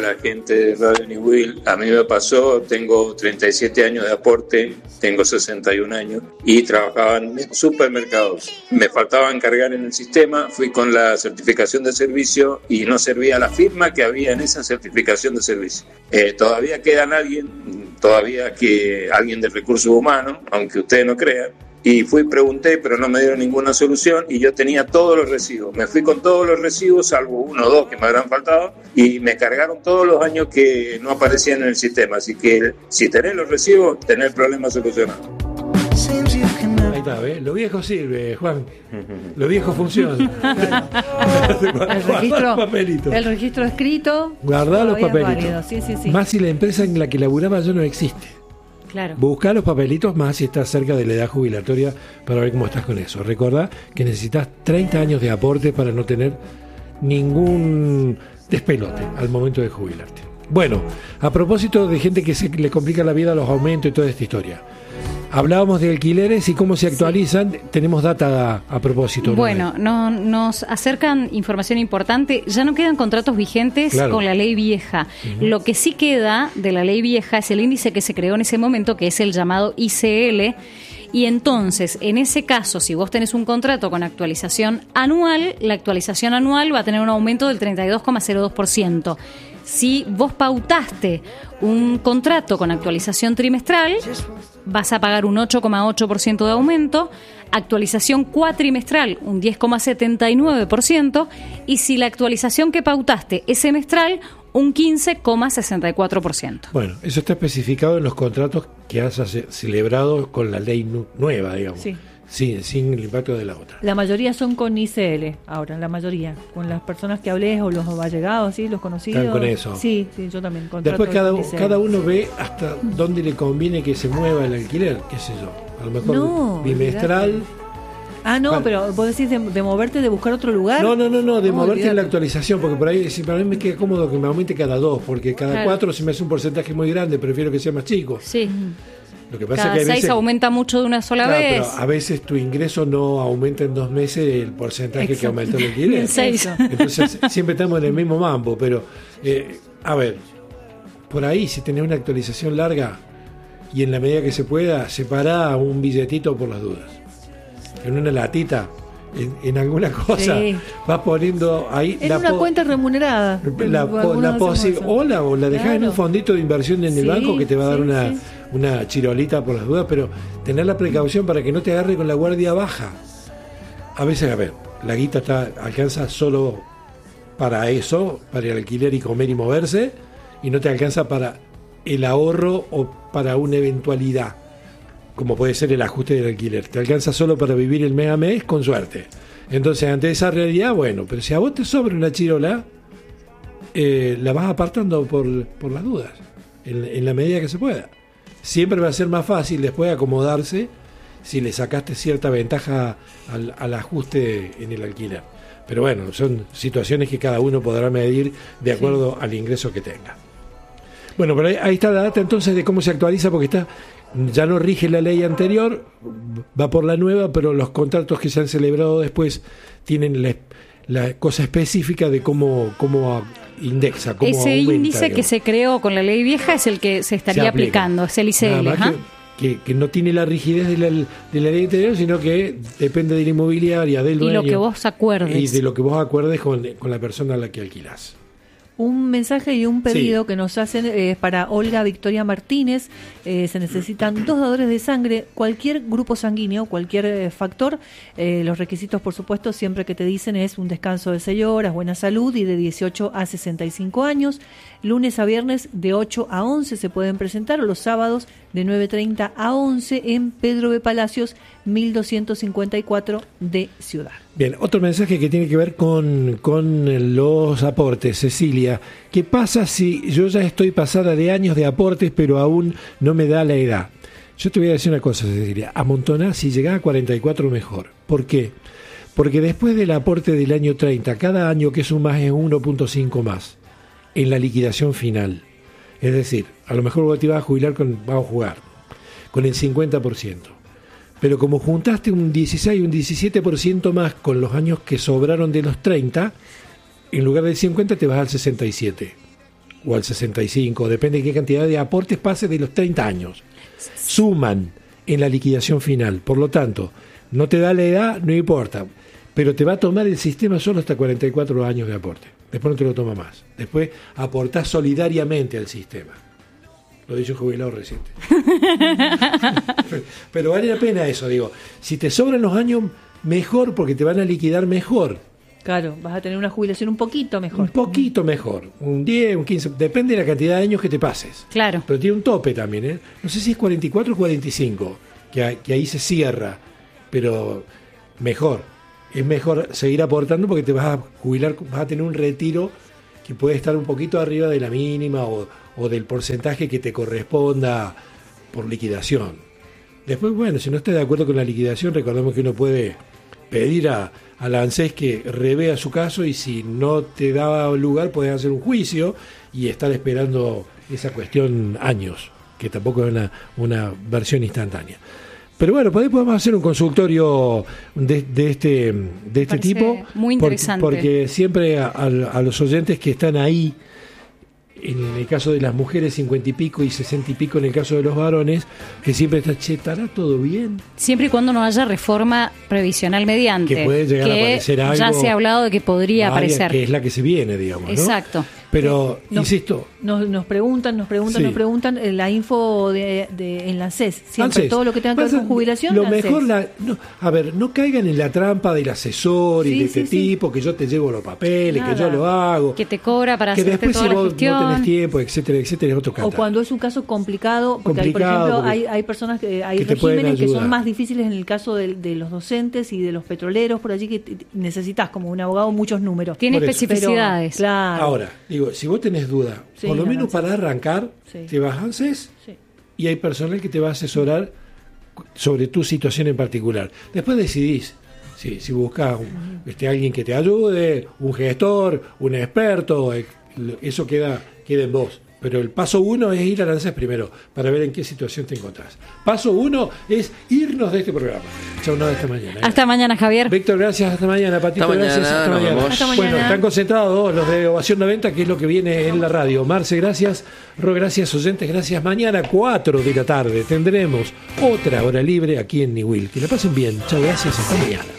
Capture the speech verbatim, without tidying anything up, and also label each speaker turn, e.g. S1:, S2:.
S1: la gente de Radio Newell. A mí me pasó, tengo treinta y siete años de aporte, tengo sesenta y un años y trabajaba en supermercados. Me faltaba encargar en el sistema, fui con la certificación de servicio y no servía la firma que había en esa certificación de servicio. Eh, todavía quedan alguien, todavía que alguien de recursos humanos, aunque ustedes no crean. Y fui, pregunté, pero no me dieron ninguna solución y yo tenía todos los recibos. Me fui con todos los recibos, salvo uno o dos que me habrán faltado, y me cargaron todos los años que no aparecían en el sistema. Así que si tenés los recibos, tenés el problema solucionado.
S2: Ahí está, ¿ves? Lo viejo sirve, Juan. Lo viejo funciona.
S3: el, registro, el registro escrito.
S2: Guardar los papelitos.
S3: Sí, sí, sí.
S2: Más si la empresa en la que laburaba yo no existe.
S3: Claro.
S2: Busca los papelitos más si estás cerca de la edad jubilatoria para ver cómo estás con eso. Recordá que necesitas treinta años de aporte para no tener ningún despelote al momento de jubilarte. Bueno, a propósito de gente que se le complica la vida, los aumentos y toda esta historia. Hablábamos de alquileres y cómo se actualizan. Sí. Tenemos data a, a propósito.
S3: Bueno, no, nos acercan información importante. Ya no quedan contratos vigentes claro. con la ley vieja. Uh-huh. Lo que sí queda de la ley vieja es el índice que se creó en ese momento, que es el llamado I C L. Y entonces, en ese caso, si vos tenés un contrato con actualización anual, la actualización anual va a tener un aumento del treinta y dos coma cero dos por ciento. Si vos pautaste un contrato con actualización trimestral, vas a pagar un ocho coma ocho por ciento de aumento, actualización cuatrimestral un diez coma setenta y nueve por ciento y si la actualización que pautaste es semestral, un quince coma sesenta y cuatro por ciento.
S2: Bueno, eso está especificado en los contratos que has celebrado con la ley nu- nueva, digamos. Sí. Sí, sin el impacto de la otra.
S4: La mayoría son con I C L, ahora, la mayoría. Con las personas que hablé o los allegados, ¿sí? Los conocidos.
S2: Están con eso.
S4: Sí, sí, yo también.
S2: Después cada, cada uno ve hasta dónde le conviene que se mueva el alquiler, qué sé yo. A lo mejor no, bimestral. Olvidate.
S4: Ah, no, bueno. Pero vos decís de, de moverte, de buscar otro lugar.
S2: No, no, no, no de no, moverte olvidate. En la actualización, porque por ahí si para mí me queda cómodo que me aumente cada dos, porque cada claro. cuatro se me hace un porcentaje muy grande, prefiero que sea más chico.
S3: Sí.
S2: Lo que pasa
S3: Cada
S2: es que a
S3: seis
S2: veces,
S3: aumenta mucho de una sola
S2: claro,
S3: vez.
S2: Pero a veces tu ingreso no aumenta en dos meses el porcentaje Exacto. que aumenta el alquiler.
S3: En seis.
S2: Entonces siempre estamos en el mismo mambo, pero eh, a ver, por ahí si tenés una actualización larga y en la medida que se pueda, separá un billetito por las dudas. En una latita, en, en alguna cosa, sí. vas poniendo ahí...
S4: En
S2: la
S4: una
S2: po-
S4: cuenta remunerada.
S2: La, la posi- o la, o la dejás claro. en un fondito de inversión en el sí, banco que te va a dar sí, una... Sí. una chirolita por las dudas, pero tener la precaución para que no te agarre con la guardia baja. A veces, a ver, la guita está, alcanza solo para eso, para el alquiler y comer y moverse, y no te alcanza para el ahorro o para una eventualidad, como puede ser el ajuste del alquiler. Te alcanza solo para vivir el mes a mes, con suerte. Entonces, ante esa realidad, bueno, pero si a vos te sobra una chirola, eh, la vas apartando por, por las dudas, en, en la medida que se pueda. Siempre va a ser más fácil después acomodarse si le sacaste cierta ventaja al, al ajuste en el alquiler. Pero bueno, son situaciones que cada uno podrá medir de acuerdo sí. al ingreso que tenga. Bueno, pero ahí, ahí está la data entonces de cómo se actualiza, porque está ya no rige la ley anterior, va por la nueva, pero los contratos que se han celebrado después tienen la, la cosa específica de cómo, cómo indexa, cómo
S3: ese
S2: aumenta,
S3: índice
S2: digamos.
S3: Que se creó con la ley vieja es el que se estaría se aplicando, es el I C L. ¿Ah?
S2: Que, que, que no tiene la rigidez de la, de la ley anterior, sino que depende de la inmobiliaria, del dueño.
S3: Y lo que vos acuerdes.
S2: Y de lo que vos acuerdes con, con la persona a la que alquilás.
S4: Un mensaje y un pedido
S2: sí.
S4: que nos hacen eh, para Olga Victoria Martínez. Eh, se necesitan dos dadores de sangre, cualquier grupo sanguíneo, cualquier eh, factor. Eh, los requisitos, por supuesto, siempre que te dicen es un descanso de seis horas, buena salud y de dieciocho a sesenta y cinco años. Lunes a viernes de ocho a once se pueden presentar, los sábados de nueve treinta a once en Pedro B. Palacios, mil doscientos cincuenta y cuatro de Ciudad.
S2: Bien, otro mensaje que tiene que ver con, con los aportes. Cecilia, ¿qué pasa si yo ya estoy pasada de años de aportes pero aún no me da la edad? Yo te voy a decir una cosa, Cecilia, amontoná, si llegás a cuarenta y cuatro mejor. ¿Por qué? Porque después del aporte del año treinta, cada año que sumas es uno punto cinco más en la liquidación final. Es decir, a lo mejor vos te vas a jubilar con, vamos a jugar, con el cincuenta por ciento. Pero como juntaste un dieciséis y un diecisiete por ciento más con los años que sobraron de los treinta, en lugar del cincuenta te vas al sesenta y siete. o al sesenta y cinco, depende de qué cantidad de aportes pase de los treinta años. Suman en la liquidación final, por lo tanto, no te da la edad, no importa, pero te va a tomar el sistema solo hasta cuarenta y cuatro años de aporte. Después no te lo toma más. Después aportás solidariamente al sistema. Lo he dicho jubilado reciente. pero, pero vale la pena eso, digo. Si te sobran los años, mejor, porque te van a liquidar mejor.
S4: Claro, vas a tener una jubilación un poquito mejor.
S2: Un poquito mejor. Un diez, un quince, depende de la cantidad de años que te pases.
S3: Claro.
S2: Pero tiene un tope también, ¿eh? No sé si es cuarenta y cuatro o cuarenta y cinco, que, que ahí se cierra. Pero mejor. Es mejor seguir aportando porque te vas a jubilar, vas a tener un retiro que puede estar un poquito arriba de la mínima o, o del porcentaje que te corresponda por liquidación. Después, bueno, si no estás de acuerdo con la liquidación, recordemos que uno puede pedir a, a la ANSES que revea su caso, y si no te da lugar, puedes hacer un juicio y estar esperando esa cuestión años, que tampoco es una, una versión instantánea. Pero bueno, podemos hacer un consultorio de, de este de este tipo.
S3: Muy interesante.
S2: Porque, porque siempre a, a los oyentes que están ahí, en el caso de las mujeres cincuenta y pico y sesenta y pico en el caso de los varones, que siempre está, che, ¿estará todo bien?
S3: Siempre y cuando no haya reforma previsional mediante.
S2: Que puede llegar
S3: que
S2: a aparecer algo.
S3: Ya se ha hablado de que podría
S2: varias,
S3: aparecer.
S2: Que es la que se viene, digamos, ¿no?
S3: Exacto.
S2: Pero,
S4: nos,
S2: insisto...
S4: Nos, nos preguntan, nos preguntan,
S2: sí.
S4: nos preguntan eh, la info de, de, en la ANSES. Siempre, ANSES. Todo lo que tenga que ver con jubilación,
S2: lo
S4: la
S2: mejor, la, no, a ver, no caigan en la trampa del asesor y sí, de este sí, tipo, sí. que yo te llevo los papeles, Nada. que yo lo hago.
S3: Que te cobra para
S2: que
S3: hacerte
S2: después
S3: toda
S2: si
S3: la
S2: vos
S3: gestión.
S2: no tenés tiempo, etcétera, etcétera, es otro cantar.
S4: O cuando es un caso complicado, porque
S2: complicado,
S4: hay, por ejemplo,
S2: porque
S4: hay, hay personas, que hay
S2: que
S4: regímenes que son más difíciles en el caso de, de los docentes y de los petroleros, por allí que t- necesitas como un abogado muchos números.
S3: Tiene especificidades.
S4: Pero, claro.
S2: Ahora, digo, si vos tenés duda, sí, por lo menos ANSES. Para arrancar, sí. te vas a ANSES sí. y hay personal que te va a asesorar sobre tu situación en particular. Después decidís si, si buscas un, este, alguien que te ayude, un gestor, un experto, eso queda, queda en vos. Pero el paso uno es ir al ANSES primero, para ver en qué situación te encontrás. Paso uno es irnos de este programa. Chau, nada, hasta mañana. ¿eh?
S3: Hasta mañana, Javier.
S2: Víctor, gracias, hasta mañana. Patito,
S5: hasta
S2: gracias,
S5: mañana,
S2: hasta mañana.
S3: Hasta
S2: bueno,
S3: mañana.
S2: Están concentrados los de Ovación noventa, que es lo que viene en la radio. Marce, gracias. Ro, gracias, oyentes, gracias. Mañana, cuatro de la tarde, tendremos otra hora libre aquí en Niwil. Que la pasen bien. Chau, gracias, hasta mañana.